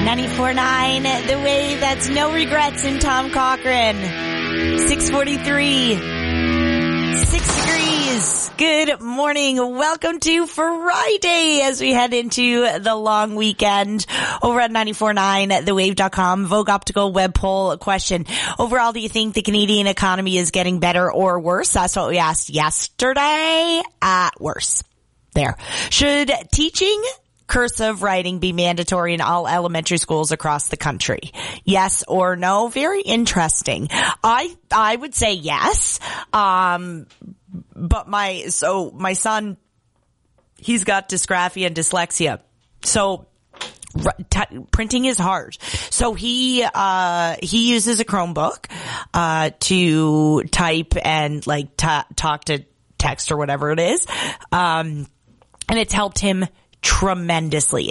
94.9, The Wave. That's No Regrets in Tom Cochrane. 6:43. 6 degrees. Good morning. Welcome to Friday as we head into the long weekend over at 94.9, thewave.com. Vogue Optical web poll question. Overall, do you think the Canadian economy is getting better or worse? That's what we asked yesterday. Worse. There. Should teaching cursive writing be mandatory in all elementary schools across the country? Yes or no? Very interesting. I would say yes. But my son, he's got dysgraphia and dyslexia. So printing is hard. So he uses a Chromebook, to type and talk to text or whatever it is. And it's helped him tremendously.